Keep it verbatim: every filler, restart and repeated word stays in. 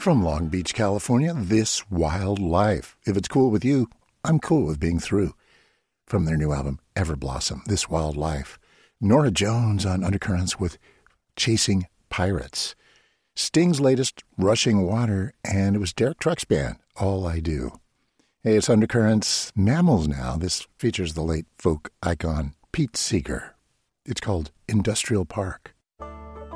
From Long Beach, California, This Wild Life. If it's cool with you, I'm cool with being through. From their new album, Everblossom, This Wild Life. Norah Jones on Undercurrents with Chasing Pirates. Sting's latest, Rushing Water, and it was Derek Trucks' band, All I Do. Hey, it's Undercurrents Mammals now. This features the late folk icon Pete Seeger. It's called Industrial Park.